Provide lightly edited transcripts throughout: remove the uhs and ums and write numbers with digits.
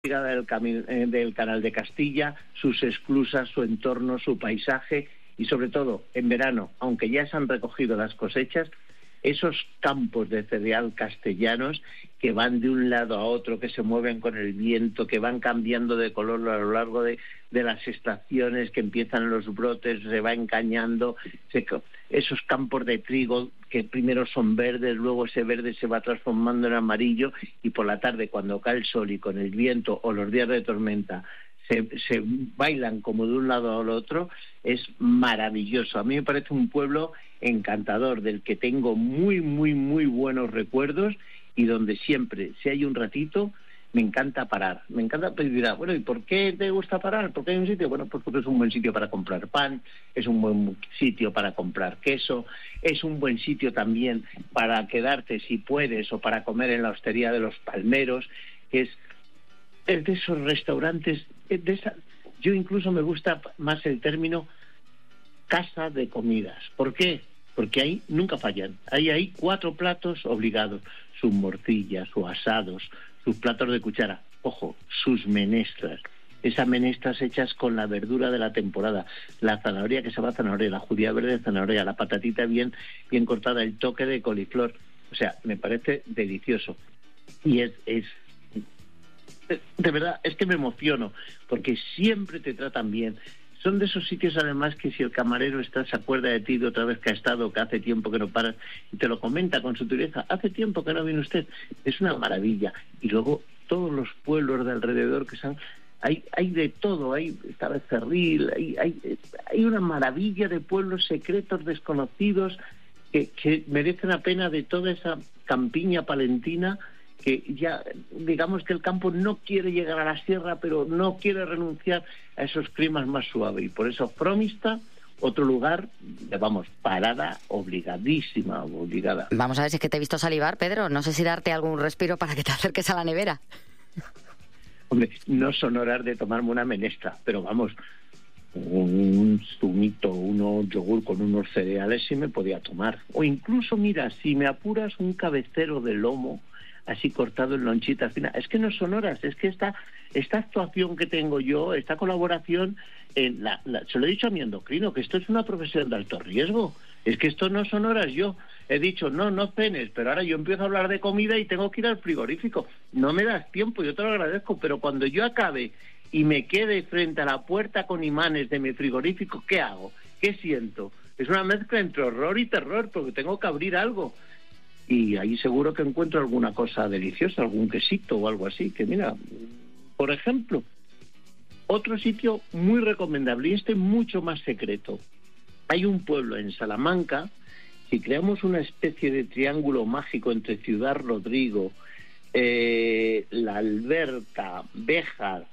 del Canal de Castilla, sus esclusas, su entorno, su paisaje y sobre todo en verano, aunque ya se han recogido las cosechas, esos campos de cereal castellanos que van de un lado a otro, que se mueven con el viento, que van cambiando de color a lo largo de las estaciones, que empiezan los brotes, se va encañando, esos campos de trigo que primero son verdes, luego ese verde se va transformando en amarillo y por la tarde cuando cae el sol y con el viento o los días de tormenta se bailan como de un lado al otro, es maravilloso. A mí me parece un pueblo encantador, del que tengo muy buenos recuerdos y donde siempre, si hay un ratito, me encanta parar. Me encanta pedir, bueno, ¿y por qué te gusta parar? ¿Por qué hay un sitio? Bueno, pues porque es un buen sitio para comprar pan, es un buen sitio para comprar queso, es un buen sitio también para quedarte si puedes o para comer en la hostería de los Palmeros, que es de esos restaurantes, yo incluso me gusta más el término casa de comidas. ¿Por qué? Porque ahí nunca fallan. Ahí hay 4 platos obligados, sus morcillas, sus asados, sus platos de cuchara, ojo, sus menestras. Esas menestras hechas con la verdura de la temporada, la zanahoria que se va zanahoria, la judía verde de zanahoria, la patatita bien cortada, el toque de coliflor. O sea, me parece delicioso. Y es de verdad, es que me emociono, porque siempre te tratan bien. Son de esos sitios, además, que si el camarero se acuerda de ti de otra vez que ha estado, que hace tiempo que no paras, y te lo comenta con su dureza, hace tiempo que no viene usted, es una maravilla. Y luego todos los pueblos de alrededor que son, hay de todo, está Becerril, hay una maravilla de pueblos secretos, desconocidos, que merecen la pena de toda esa campiña palentina, que ya, digamos que el campo no quiere llegar a la sierra, pero no quiere renunciar a esos climas más suaves. Y por eso Fromista, otro lugar, parada obligadísima, obligada. Vamos a ver si es que te he visto salivar, Pedro. No sé si darte algún respiro para que te acerques a la nevera. Hombre, no son horas de tomarme una menestra, pero vamos, un zumito, yogur con unos cereales sí me podía tomar. O incluso, mira, si me apuras, un cabecero de lomo, así cortado en lonchitas finas. Es que no son horas, es que esta actuación que tengo yo, esta colaboración, se lo he dicho a mi endocrino, que esto es una profesión de alto riesgo. Es que esto no son horas. Yo he dicho, no cenes, pero ahora yo empiezo a hablar de comida y tengo que ir al frigorífico. No me das tiempo, yo te lo agradezco, pero cuando yo acabe y me quede frente a la puerta con imanes de mi frigorífico, ¿qué hago? ¿Qué siento? Es una mezcla entre horror y terror, porque tengo que abrir algo. Y ahí seguro que encuentro alguna cosa deliciosa, algún quesito o algo así, que mira, por ejemplo, otro sitio muy recomendable, y este mucho más secreto. Hay un pueblo en Salamanca, si creamos una especie de triángulo mágico entre Ciudad Rodrigo, La Alberca, Béjar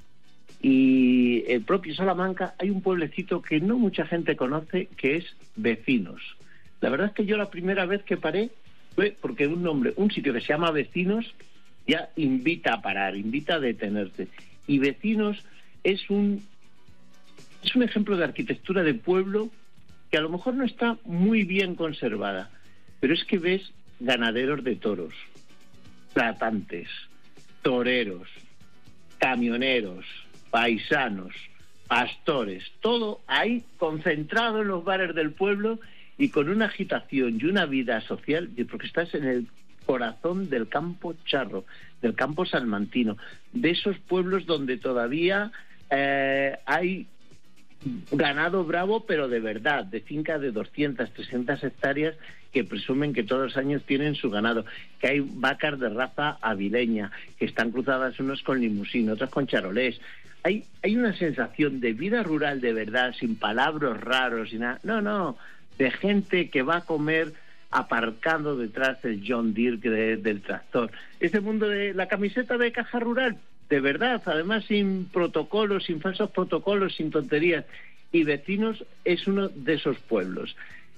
y el propio Salamanca, hay un pueblecito que no mucha gente conoce, que es Vecinos. La verdad es que yo la primera vez que paré fue porque un sitio que se llama Vecinos ya invita a parar, invita a detenerte. Y Vecinos es un ejemplo de arquitectura de pueblo que a lo mejor no está muy bien conservada, pero es que ves ganaderos de toros, tratantes, toreros, camioneros, paisanos, pastores, todo ahí concentrado en los bares del pueblo y con una agitación y una vida social, porque estás en el corazón del campo charro, del campo salmantino, de esos pueblos donde todavía hay ganado bravo, pero de verdad, de fincas de 200, 300 hectáreas que presumen que todos los años tienen su ganado, que hay vacas de raza avileña, que están cruzadas unos con limusín, otras con charolés. Hay una sensación de vida rural de verdad, sin palabras raros y nada. No, de gente que va a comer aparcando detrás del John Deere del tractor. Ese mundo de la camiseta de caja rural, de verdad, además sin protocolos, sin falsos protocolos, sin tonterías. Y Vecinos es uno de esos pueblos.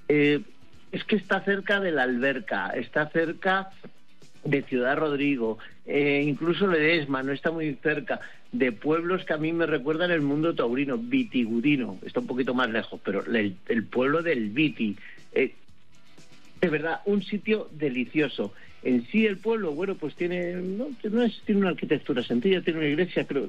Es que está cerca de La Alberca, está cerca de Ciudad Rodrigo, incluso Ledesma, no está muy cerca, de pueblos que a mí me recuerdan el mundo taurino. Vitigudino, está un poquito más lejos, pero el pueblo del Viti. De verdad, un sitio delicioso. En sí el pueblo, bueno, pues tiene una arquitectura sencilla, tiene una iglesia, creo,